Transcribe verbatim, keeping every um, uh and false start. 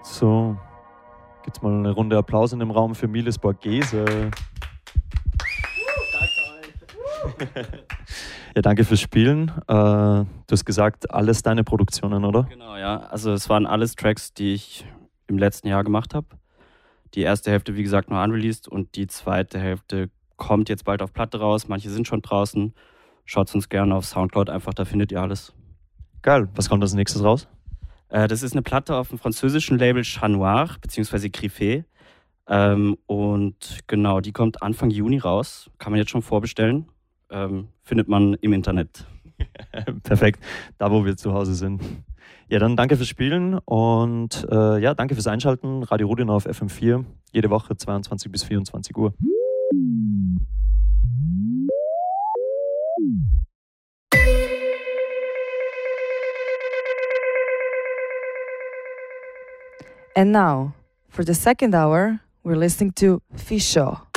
So, gibt's mal eine Runde Applaus in dem Raum für Miles Borghese. Ja, danke fürs Spielen. Äh, du hast gesagt, alles deine Produktionen, oder? Genau, ja. Also es waren alles Tracks, die ich im letzten Jahr gemacht habe. Die erste Hälfte, wie gesagt, nur unreleased und die zweite Hälfte kommt jetzt bald auf Platte raus. Manche sind schon draußen. Schaut uns gerne auf Soundcloud einfach, da findet ihr alles. Geil. Was kommt als nächstes raus? Äh, das ist eine Platte auf dem französischen Label Chat Noir, beziehungsweise Griffé. Ähm, und genau, die kommt Anfang Juni raus. Kann man jetzt schon vorbestellen. Ähm, findet man im Internet. Perfekt, da wo wir zu Hause sind. Ja, dann danke fürs Spielen und äh, ja, danke fürs Einschalten. Radio Rudin auf F M vier, jede Woche zweiundzwanzig bis vierundzwanzig Uhr. And now, for the second hour, we're listening to Fisho.